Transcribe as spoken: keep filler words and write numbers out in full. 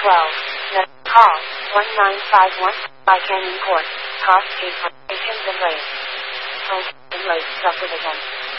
twelve. Net call one nine five one by Canyon Court. Cost eight. Patients and rates. Phone and rates subdivision.